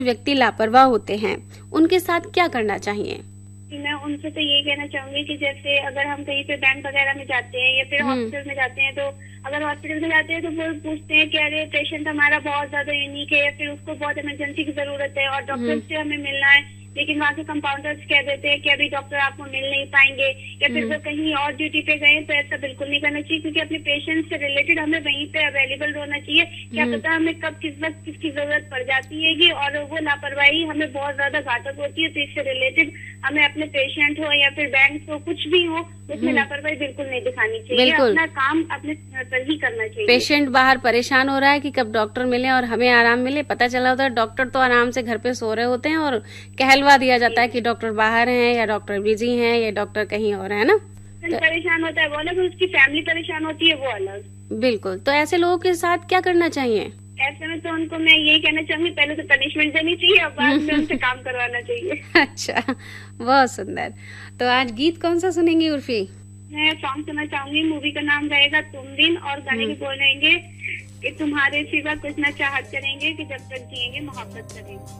व्यक्ति लापरवाह होते हैं, उनके साथ क्या करना चाहिए? मैं उनसे तो यही कहना चाहूंगी कि जैसे अगर हम कहीं पे बैंक वगैरह में जाते हैं या फिर हॉस्पिटल में जाते हैं, तो अगर हॉस्पिटल में जाते हैं तो वो पूछते हैं कि अरे पेशेंट हमारा बहुत ज्यादा यूनिक है या फिर उसको बहुत इमरजेंसी की जरूरत है और डॉक्टर से हमें मिलना है, लेकिन वहाँ के कंपाउंडर्स कह देते हैं कि अभी डॉक्टर आपको मिल नहीं पाएंगे, या फिर वो कहीं और ड्यूटी पे गए, तो ऐसा बिल्कुल नहीं करना चाहिए, क्योंकि अपने पेशेंट से रिलेटेड हमें वहीं पे अवेलेबल रहना चाहिए। क्या पता हमें कब किस वक्त किसकी जरूरत पड़ जाती है और वो लापरवाही हमें बहुत ज्यादा घातक होती है। तो इससे रिलेटेड हमें अपने पेशेंट हो या फिर बैंक हो, कुछ भी हो, उसमें लापरवाही बिल्कुल नहीं दिखानी चाहिए। अपना काम अपने पर ही करना चाहिए। पेशेंट बाहर परेशान हो रहा है कि कब डॉक्टर मिले और हमें आराम मिले, पता चला होता है डॉक्टर तो आराम से घर पे सो रहे होते हैं और कहलवा दिया जाता है कि डॉक्टर बाहर हैं या डॉक्टर बिजी हैं या डॉक्टर कहीं और है ना। परेशान होता है वो अलग, उसकी फैमिली परेशान होती है वो अलग। बिल्कुल। तो ऐसे लोगों के साथ क्या करना चाहिए? ऐसे में तो उनको मैं यही कहना चाहूंगी, पहले तो पनिशमेंट देनी चाहिए और बाद में उनसे काम करवाना चाहिए। अच्छा, बहुत सुंदर। तो आज गीत कौन सा सुनेंगी उर्फी? मैं सॉन्ग सुनना चाहूंगी, मूवी का नाम रहेगा तुम दिन, और गाने के बोल रहेंगे कि तुम्हारे सिवा कुछ ना चाहत करेंगे, कि जब तक जिएंगे मोहब्बत करेंगे।